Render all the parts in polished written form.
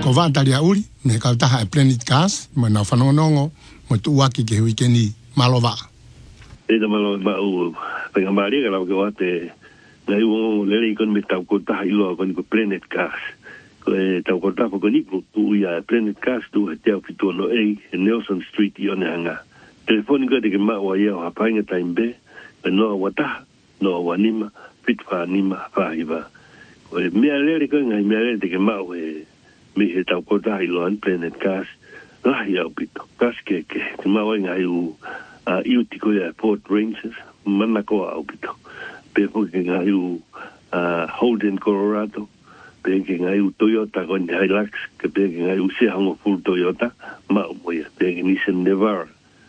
ko vatalia uri me ka taha Planet Cars ma na whanonongo mo tuaki ke hui keni malova. E da malova u penga mari ka lau ke wate ngai u lele ikon me tau ko taha ilo ko ni ko Planet Cars. Ko e tau ko taha ko ni ko tu ia Planet Cars tu te au fitu no Nelson Street i one hanga. Telefoni ka te ke maa wa ia o hapainga taimbe pe noa wataha noa wanima pitwa nima whahiwa. Ko e mea lele ka ngai mea lele te ke maa we me he tau ko taha ilo an Planet Cars lahi au pito. Kas keke te maa wa ngai u iutiko ia Port Rangers mana ko au pito. Pe po ke ngai u Holden, Colorado. Pe ke ngai u Toyota ko ni Hilux. Ke pe ke ngai u Sehango full Toyota. Ma umoia. Pe ke Nissan Navara.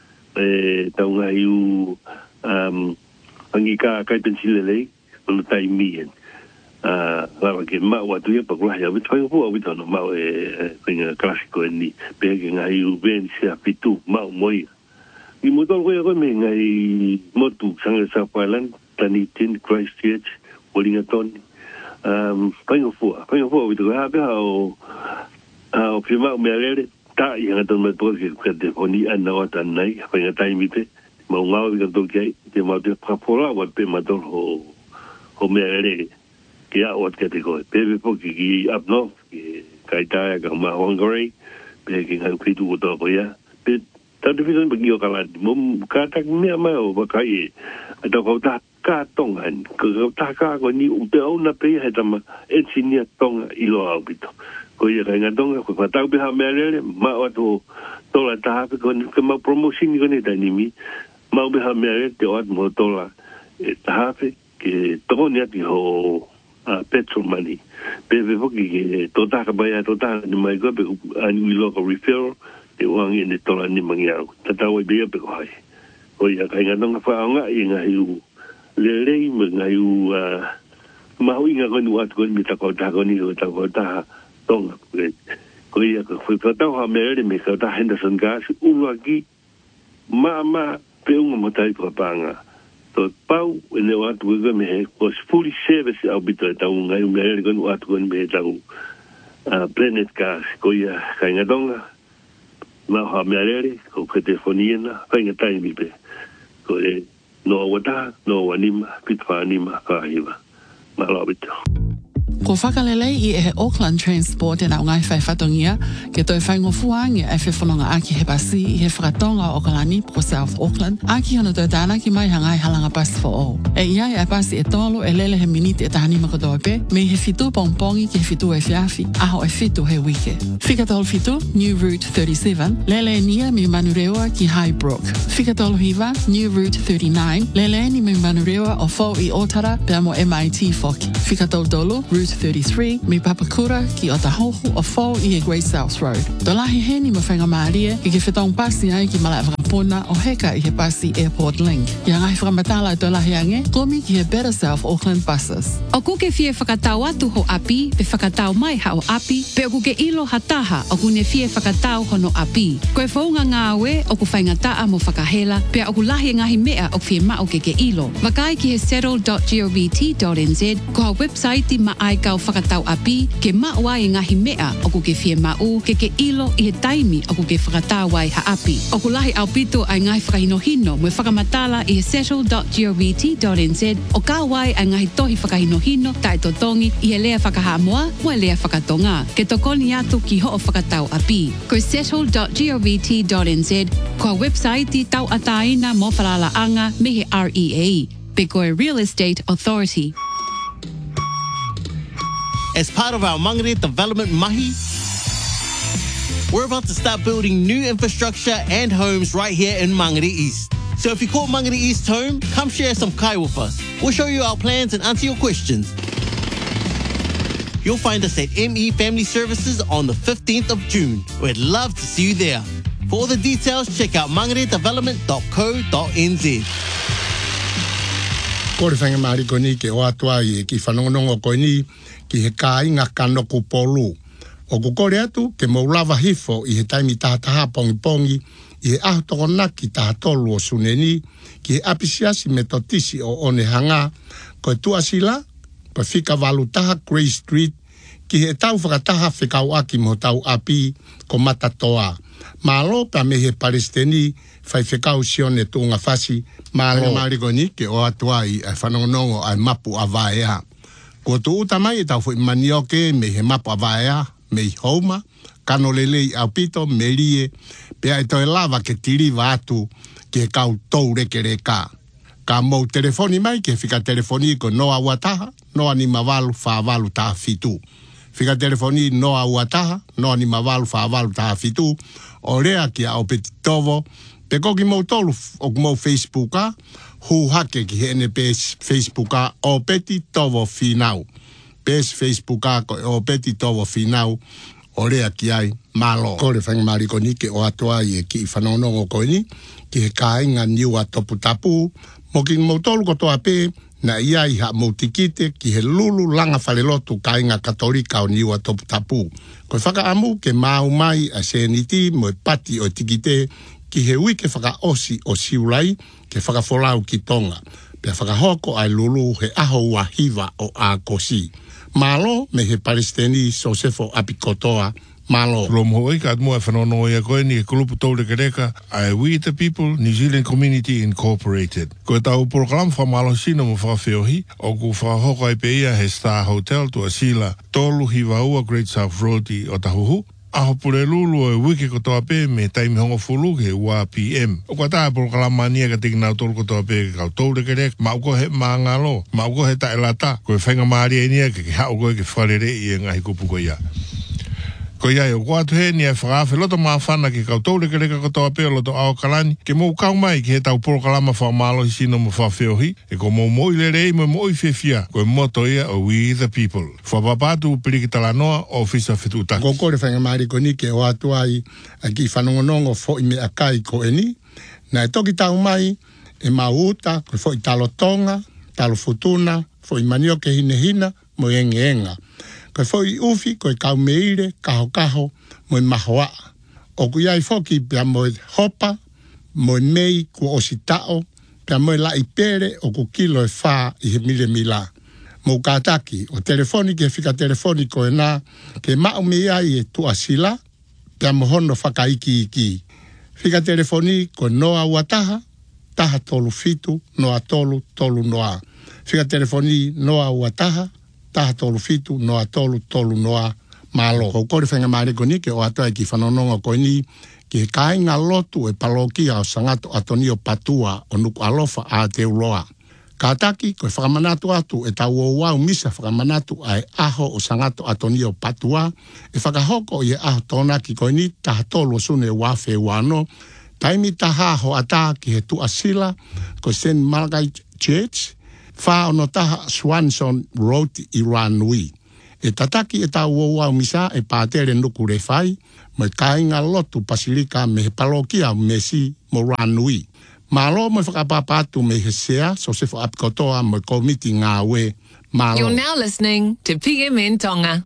Tau ngai u angi ka pensilelei. Kono tai mien. Lawa ke ma watu ia pa kulahi au pito. Whainga pu au pito no ma whainga klasiko ni. Pe ke ngai u Vencia pitu. Ma umoia. I motol koe koe me ngai motu sanga South Island, Tanitin, Christchurch, Wellington. Painga fua witu koe hape hao pima mea lere, ta i hanga tonu mai poke ka te honi ana o tanai, painga taimite, mau ngau wika toki ai, te mau te papola wat pe matol ho mea lere, ke a wat ka te koe. Pepe poke ki up north, ki Kaitaia, ka Whangarei, pe ki ngai whitu o tō koea, pe tau te whitu bagi o kalani. Mo kātak mea mai o wakai e. Tau kau tā kā tonga. Kau tā kā koe ni upe au na pei he tama ensinia tonga ilo au pito. Ko ia kai ngā tonga, ko whatau peha mea lere, ma o ato tola tahape, ko mau promosini kone tainimi, mau peha mea lere te o atu mo tola tahape, ke tokoni ati ho petrol money. Pepe hoki ke tōtaka baya, tōtaka ni mai koe, pe anu ilo ko referral, te wangi ne tola ni mangi au. Tatau e bea pe ko hai. O ia kai ngā tonga whaonga i ngā hiu lelei me ngā hiu mahu i ngā koni watu koni me takau takoni o takau taha tonga. Ko ia ka whetau ha mere me kau taha Henderson Gas unga ki maa pe unga matai pa panga. So pau e ne watu wega me he was fully service au bito e tau ngā hiu mere koni watu koni me tau Planet Gas. Ko ia kai ngā tonga ma ha me alere ko telefoniena whainga taimi pe ko e no wata no wanima pitwa anima kahiwa ma lobito. Ko whakalelei i e Auckland Transport e nau ngai whai whatongia ke toi whaingo fuangi e whewhanonga aki he pasi i he whakatonga o Kalani po South Auckland aki hono toi tāna ki mai hangai halanga pasi fo o. E iai e pasi e tolo e lele he miniti e tahani makadoe pe me he fitu pongpongi ki he fitu e whiawhi aho e fitu he wike. Whikatolo fitu, New Route 37, lele nia mi manurewa ki Highbrook. Whikatolo hiva, New Route 39, lele ni mi manurewa o fo i Otara pe amo MIT foki. Whikatolo dolo, Route 33, mi Papakura ki o tahohu o fo i e Great South Road. Dolahi he ni mawhenga maaria ki ke whetong pasi ai ki malai whakapona o heka i he pasi Airport Link. Ia ngai whakamatala dolahi ange, komi ki he Better South Auckland buses. O kuke fie whakatau atu ho api, pe whakatau mai ha o api, pe o kuke ilo hataha o kune fie whakatau hono api. Koe whaunga ngā we o ku whaingataa mo whakahela, pe o ku lahi ngahi mea o fie mao ke ilo. Wakai ki he settle.govt.nz, ko ha website ma ai kau whakatau api, ke maua i ngahi mea o kuke fie mau, ke ilo i he taimi o kuke whakatau ai ha api. O ku lahi au pito ai ngai whakahinohino, mo whakamatala i he settle.govt.nz, o ka wai ai ngahi tohi whakahinohino, tai totongi, i he lea whakahamoa, mo e lea whakatonga. Ke tokoni atu ki ho o whakatau api. Ko settle.govt.nz, ko website tau ataina mo whalala anga me he REA, pe koe Real Estate Authority. As part of our Mangere Development Mahi, we're about to start building new infrastructure and homes right here in Mangere East. So if you call Mangere East home, come share some kai with us. We'll show you our plans and answer your questions. You'll find us at ME Family Services on the 15th of June. We'd love to see you there. For all the details, check out mangaredevelopment.co.nz. Kore whainga maari koe ni ke o atua i ki whanongonongo koe ni ki he kā inga kanoku polu. O ku kore atu ke maulawa hifo i he taimi tahataha pongi i he ahu toko naki tahatolu o suneni ki he apisiasi me totisi o one hanga koe tuasila pa whika walu taha Grey Street ki he tau whakataha whekau aki mo tau api ko matatoa. Malo pa me he Palestini whai whekau sione tūnga whasi, malo marigoni ke o atuai ai whanongonongo ai mapu a vaea. Ko tu utamai e tau fo manioke me he mapu a vaea, me i houma, kano lelei au pito, me lie, pea e toi lava ke tiriva atu ke kau tau reke reka. Ka mou telefoni mai ke fika telefoni ko noa wataha, noa ni mavalu whaavalu taha fitu. Fika telefoni noa wataha, noa ni mavalu whaavalu taha fitu, o rea ki a opeti tovo, pe koki mou tolu o mou Facebooka, hu hake ki hene pes Facebooka o peti tovo finau. Pes Facebooka ko o peti tovo finau, o rea ki ai malo. Kore whangi mariko ni ke o atoa i e ki whanonongo koe ni, ki he kāinga niu a topu tapu, mo ki mou tolu ko toa pe, na ia i ha mou tikite ki he lulu langa whalelotu kāinga katolika o niu a topu tapu. Koe whaka amu ke mau mai a seniti mo e pati o tikite, ki he wike whaka osi o siulai, ke whaka folau ki tonga. Pea whaka hoko ai lulu he aho ua hiva o a kosi. Malo me he Palestini Sosefo Apikotoa, malo. Rom hoi ka atmoa e whanono ia koe ni e kulupu tau reke reka ai We the People New Zealand Community Incorporated. Ko e tau program whamalo sino mo whawhiohi o ku whahoko ai pe ia he Star Hotel tu asila tolu hiwa ua Great South Road i o tahuhu. Aho pure lulu e wiki ko toa pe me taimi hongo fulu ke ua PM. O kwa taa programa nia ka tiki nao tolu ko toa pe ke kau tau reke reka ma uko he maangalo, ma uko he tae lata. Ko e whenga maari e nia ke hao koe ke wharere i e ngahi kupu ko ia. Ko ia e o kuatu he ni e whakawhi loto maawhana ki kau tau reke reka ko toa pe loto ao kalani. Ke mou kau mai ki he tau porokalama whamalo hi sino mo whawhiohi. E ko mou moi le rei mo moi whiwhia. Ko e moto ia o We the People. Whapapatu piriki talanoa o fisa whitutaki. Ko kore whainga mariko ni ke o atuai a ki whanongonongo fo i me akai ko eni. Na e toki tau mai e mauta ko fo i talo tonga, talo futuna, fo i manio ke hina mo enga. Ko foi ufi ko kau meire kaho mo mahoa o ku ia foki pia mo hopa mo mei ku ositao pia mo la ipere o ku kilo e fa i mile mila mo kataki o telefoni ke fika telefoni ko na ke ma o mea i tu asila pia mo hono whakaiki iki fika telefoni ko noa wataha taha tolu fitu noa tolu noa fika telefoni noa wataha taha tolu fitu, noa tolu noa malo. Ko kore whenga mariko ni ke o atoa ki whanononga koe ni ki he kāinga lotu e palokia o sangato atonio patua o nuku alofa a te uloa. Kātaki koe whakamanatu atu e tau o wau misa whakamanatu ai aho o sangato atonio patua e whakahoko i e aho tōnaki koe ni taha tolu o sune wafe wano taimi taha ho ata ki he tu asila koe St. Malachi Church Wha ono taha Swanson Road i Ranui. E tataki e tau o wau misa e pātere nuku re whai, mo kāinga lotu pasilika me he palokia me si mo Ranui. Malo mo whakapapatu me he sea, Sosefo Apikotoa mo komiti ngā we. Malo. You're now listening to PMN Tonga.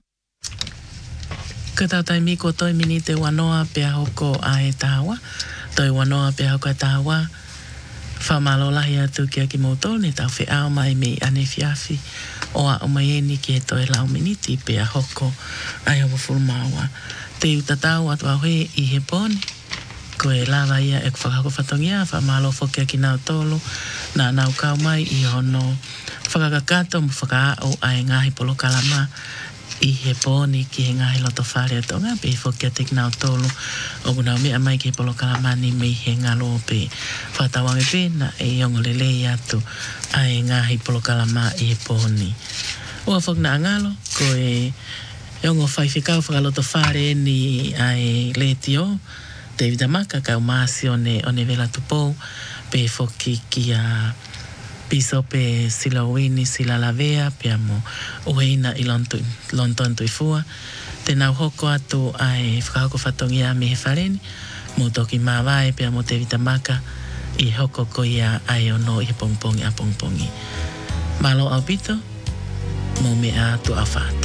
Ka tātai mi ko toi mini te wanoa pia hoko a e tāua. Toi wanoa pia hoko a tāua. Whamalo lahi atu kia ki moutou ni tau whi ao mai me ane fiafi o a o mai eni ki e toi lau miniti pe a hoko ai o wafuru maua. Te utatau atu au he i he poni. Ko e lava ia e whakako whatongia whamalo whokia ki nau tolu na nau kau mai i hono whakakakato mo whakaao ai ngahi polo kalama i he poni ki he ngahi loto whare atonga pe i whokia te ki nau tolu o kuna mea mai ki he polo kalamani me i he ngalo pe whatawange pe na e ongo lele atu ai ngahi polo kalama i he poni. Ua whok na ngalo ko e ongo whaiwhikau whakaloto whare ni ai le tio David Amaka kau maasi o ne vela tupou pe whoki ki a piso pe sila uini sila lavea pe amo uheina i lonton tuifua te nau hoko atu ai whakako whatongia me he whareni mo toki mawai pe amo David Amaka i hoko ko ia ai ono i pongpongi a pongpongi malo au pito mo me a tu a whātu